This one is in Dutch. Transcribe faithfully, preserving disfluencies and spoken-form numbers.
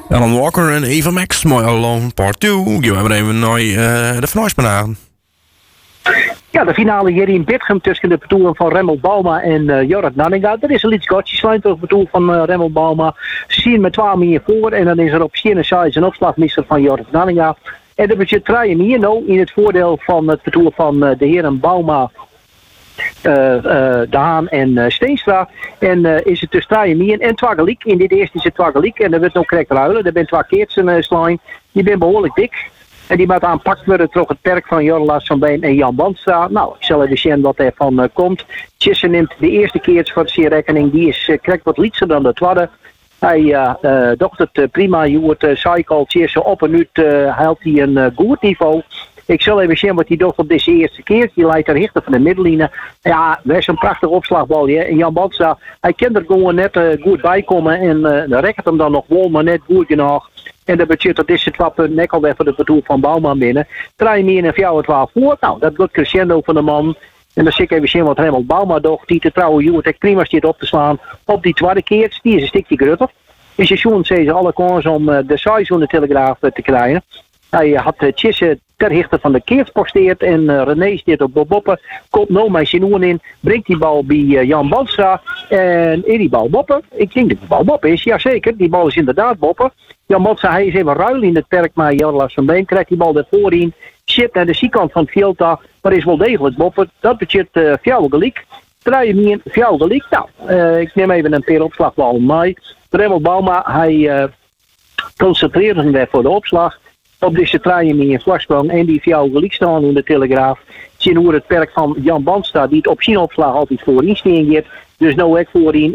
Alan Walker en Eva Max, mooi Alone Part twee. Gaan we even naar uh, de finale. Ja, de finale hier in Bitgem tussen de partoeren van Remmel Bauma en uh, Jorrit Nanninga. Er is een iets gotjes lijn door de partoer van uh, Remmel Bauma. Ze zien met twaalf meer voor en dan is er op Schienne Saïs een opslagmisser van Jorrit Nanninga. En dat budget draaien hier nou in het voordeel van het partoer van uh, de heren Bauma, Uh, uh, De Haan en uh, Steenstra. En uh, is het dus Trajemien en Twageliek. In dit eerste is het Twageliek en er wordt nog correct ruilen. Er bent twee keertsen uh, slijn. Die bent behoorlijk dik. En die moet aanpakt worden door het perk van Jorlas van Been en Jan Bandstra. Nou, ik zal even zien wat er van uh, komt. Tjisse neemt de eerste keerts voor de rekening. Die is uh, correct wat lietser dan de tweede. Hij uh, uh, docht het uh, prima. Je hoort uh, cycle Tjisse op en nu uh, haalt hij een uh, goed niveau. Ik zal even zien wat hij doet op deze eerste keer. Die leidt er richter van de middenlijnen. Ja, dat is een prachtig opslagbal. En Jan Bandstra, hij kan er gewoon net uh, goed bij komen. En uh, dan rekt hem dan nog wel, maar net goed genoeg. En dat betekent dat deze twee punten nek alweer voor de partoer van Bauma binnen. Draai meer en vier twaalf voor. Nou, dat wordt crescendo van de man. En dan zie ik even zien wat Remmel Bauma doet. Die te trouwen, Joert echt prima zit op te slaan. Op die tweede keer. Die is een stukje grutter. Dus je zoent ze alle kans om uh, de size van de Telegraaf uh, te krijgen. Hij uh, had uh, Tjisse ter hichte van de keert posteert en uh, René steert op Bob Boppen. Komt nou mijn Sinoen in, brengt die bal bij uh, Jan Bandstra en in die bal Boppen. Ik denk dat die bal Boppen is, jazeker, die bal is inderdaad Boppen. Jan Bandstra, hij is even ruil in het perk, maar Jorlas van Been krijgt die bal ervoor in. Shit naar de zijkant van het veld, maar is wel degelijk Boppen. Dat betekent uh, fjouw gelijk. Draai je niet in fjouw gelijk. Nou, uh, ik neem even een peer opslagbal mee. Remmel Bauma, hij uh, concentreert zich weer voor de opslag. Op deze trein in voorsprong en die fjouw gelijk staan in de Telegraaf. Zien hoe het perk van Jan Bandstra, die het op zijn opslag altijd voorin steen heeft. Dus nou ook voorin